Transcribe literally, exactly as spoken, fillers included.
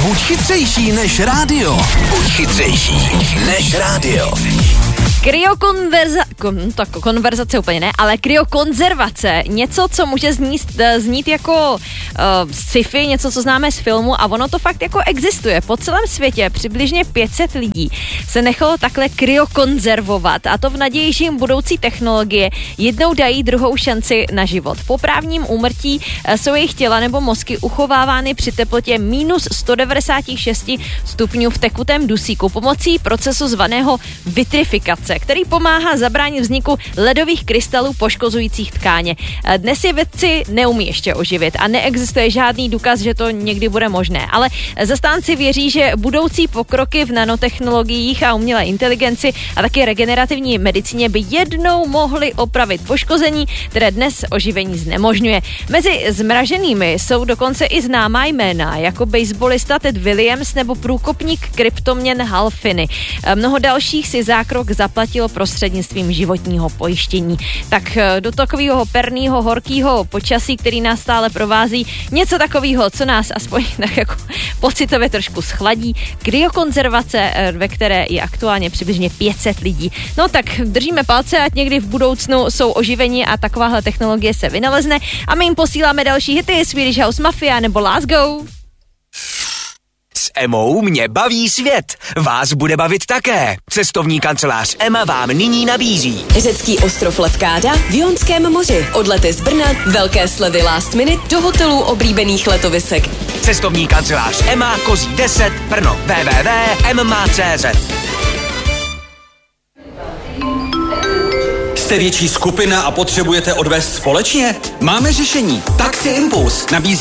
Buď chytřejší než rádio. Buď chytřejší než rádio. Kryokonverza... Kon, tak konverzace úplně ne, ale kryokonzervace. Něco, co může znít, znít jako uh, sci-fi, něco, co známe z filmu a ono to fakt jako existuje. Po celém světě přibližně pět set lidí se nechalo takhle kryokonzervovat a to v naději, že jim budoucí technologie jednou dají druhou šanci na život. Po právním úmrtí uh, jsou jejich těla nebo mozky uchovávány při teplotě minus sto devadesát šest stupňů v tekutém dusíku pomocí procesu zvaného vitrifikace, který pomáhá zabránit vzniku ledových krystalů poškozujících tkáně. Dnes je vědci neumí ještě oživit a neexistuje žádný důkaz, že to někdy bude možné, ale zastánci věří, že budoucí pokroky v nanotechnologiích a umělé inteligenci a taky regenerativní medicíně by jednou mohly opravit poškození, které dnes oživení znemožňuje. Mezi zmraženými jsou dokonce i známá jména, jako baseballista Ted Williams nebo průkopník kryptoměn Hal Finney. Mnoho dalších si zákrok zaplatilo prostřednictvím životního pojištění. Tak do takového perného, horkého počasí, který nás stále provází, něco takového, co nás aspoň tak jako pocitově trošku schladí, kryokonzervace, ve které je aktuálně přibližně pět set lidí. No tak držíme palce, ať někdy v budoucnu jsou oživení a takováhle technologie se vynalezne a my jim posíláme další hity, Swedish House Mafia nebo Let's Go. S Emou mě baví svět. Vás bude bavit také. Cestovní kancelář Ema vám nyní nabízí řecký ostrov Lefkáda v Jonském moři. Odlety z Brna, velké slevy last minute do hotelů oblíbených letovisek. Cestovní kancelář Ema, Kozí deset, Brno. w w w tečka emma tečka cé zet. Jste větší skupina a potřebujete odvést společně? Máme řešení. Taxi Impuls nabízí